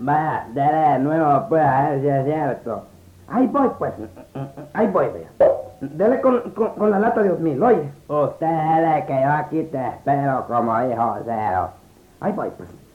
Vaya, dele nuevo pues, a ver si es cierto. Ahí voy, pues. Ahí voy, vea. Dele con la lata de 2000, oye. Usted dele que yo aquí te espero como hijo cero. Ahí voy, pues.